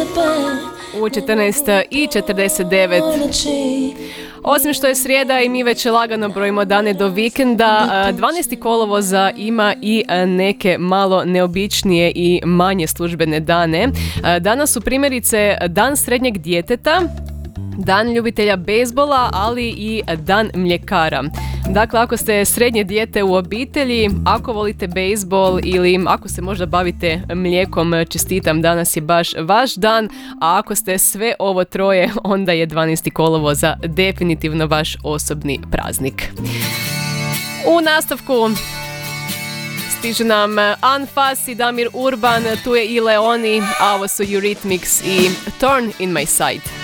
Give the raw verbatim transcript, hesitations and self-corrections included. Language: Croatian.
U četrnaest i četrdeset devet. Osim što je srijeda i mi već lagano brojimo dane do vikenda, dvanaesti kolovoza ima i neke malo neobičnije i manje službene dane. Danas su primjerice Dan srednjeg djeteta, Dan ljubitelja bejzbola, ali i Dan mljekara. Dakle, ako ste srednje dijete u obitelji, ako volite bejzbol ili ako se možda bavite mlijekom, čestitam, danas je baš vaš dan, a ako ste sve ovo troje, onda je dvanaesti kolovoza definitivno vaš osobni praznik. U nastavku stižu nam Anfas i Damir Urban, tu je i Leoni, a ovo su Eurythmics i Thorn in my side.